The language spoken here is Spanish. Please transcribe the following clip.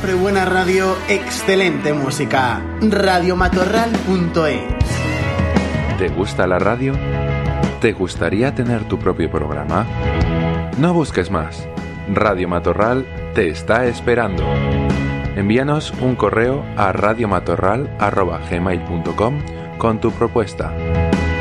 siempre buena radio, excelente música. Radiomatorral.es. ¿Te gusta la radio? ¿Te gustaría tener tu propio programa? No busques más. Radio Matorral te está esperando. Envíanos un correo a radiomatorral@gmail.com con tu propuesta.